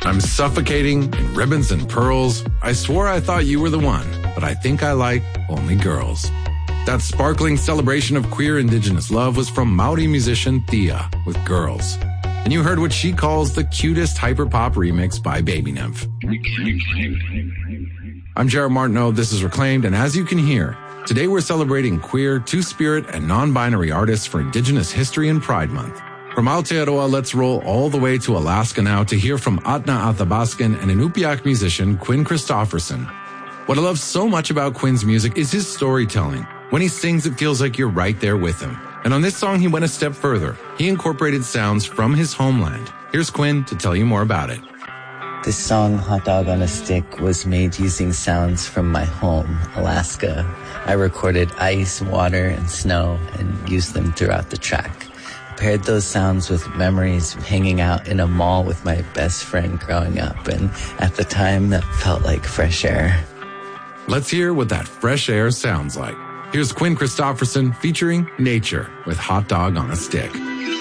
I'm suffocating in ribbons and pearls. I swore I thought you were the one, but I think I like only girls. That sparkling celebration of queer indigenous love was from Maori musician Thea with Girls. And you heard what she calls the cutest hyperpop remix by Baby Nymph. I'm Jared Martineau, this is Reclaimed, and as you can hear, today we're celebrating queer, two-spirit, and non-binary artists for Indigenous History and Pride Month. From Aotearoa, let's roll all the way to Alaska now to hear from Atna Athabaskan and Inupiaq musician Quinn Christopherson. What I love so much about Quinn's music is his storytelling. When he sings, it feels like you're right there with him. And on this song, he went a step further. He incorporated sounds from his homeland. Here's Quinn to tell you more about it. This song, Hot Dog on a Stick, was made using sounds from my home, Alaska. I recorded ice, water, and snow and used them throughout the track. I paired those sounds with memories of hanging out in a mall with my best friend growing up, and at the time, that felt like fresh air. Let's hear what that fresh air sounds like. Here's Quinn Christopherson featuring Nature with Hot Dog on a Stick.